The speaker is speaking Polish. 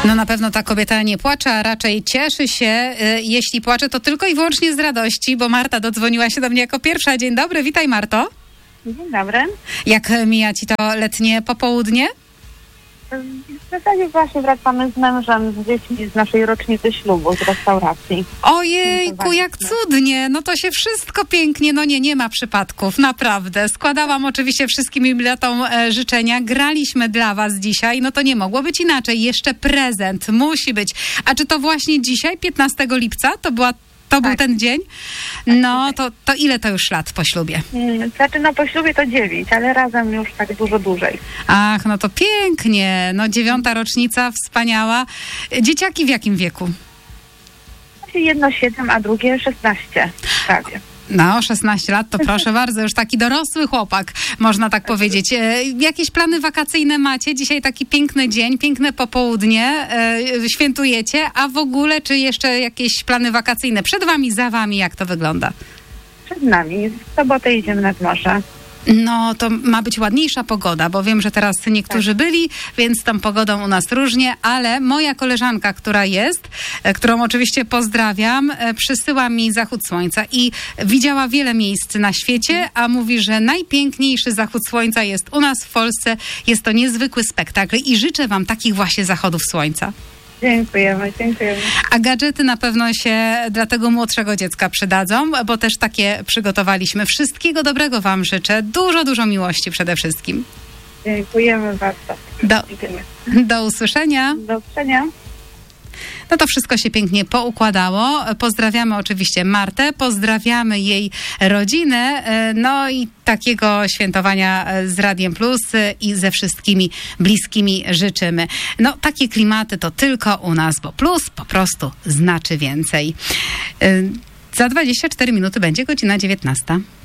No na pewno ta kobieta nie płacze, a raczej cieszy się. Jeśli płacze, to tylko i wyłącznie z radości, bo Marta dodzwoniła się do mnie jako pierwsza. Dzień dobry, witaj Marto. Dzień dobry. Jak mija ci to letnie popołudnie? W zasadzie właśnie wracamy z mężem, z dziećmi z naszej rocznicy ślubu, z restauracji. Ojejku, jak cudnie. No to się wszystko pięknie, no nie ma przypadków, naprawdę. Składałam oczywiście wszystkim jubilatom życzenia. Graliśmy dla was dzisiaj, no to nie mogło być inaczej. Jeszcze prezent musi być. A czy to właśnie dzisiaj, 15 lipca, to był ten dzień? No, to ile to już lat po ślubie? Znaczy, po ślubie to 9, ale razem już tak dużo dłużej. Ach, no to pięknie. No 9. rocznica, wspaniała. Dzieciaki w jakim wieku? Jedno 7, a drugie 16. Prawie. No, 16 lat to proszę bardzo, już taki dorosły chłopak, można tak powiedzieć. Jakieś plany wakacyjne macie? Dzisiaj taki piękny dzień, piękne popołudnie, świętujecie, a w ogóle czy jeszcze jakieś plany wakacyjne przed wami, za wami, jak to wygląda? Przed nami. W sobotę idziemy nad morze. No, to ma być ładniejsza pogoda, bo wiem, że teraz niektórzy byli, więc z tą pogodą u nas różnie, ale moja koleżanka, która jest, którą oczywiście pozdrawiam, przysyła mi zachód słońca i widziała wiele miejsc na świecie, a mówi, że najpiękniejszy zachód słońca jest u nas w Polsce. Jest to niezwykły spektakl i życzę wam takich właśnie zachodów słońca. Dziękujemy. A gadżety na pewno się dla tego młodszego dziecka przydadzą, bo też takie przygotowaliśmy. Wszystkiego dobrego wam życzę. Dużo miłości przede wszystkim. Dziękujemy bardzo. Do usłyszenia. Do usłyszenia. No to wszystko się pięknie poukładało. Pozdrawiamy oczywiście Martę, pozdrawiamy jej rodzinę, no i takiego świętowania z Radiem Plus i ze wszystkimi bliskimi życzymy. No takie klimaty to tylko u nas, bo Plus po prostu znaczy więcej. Za 24 minuty będzie godzina 19.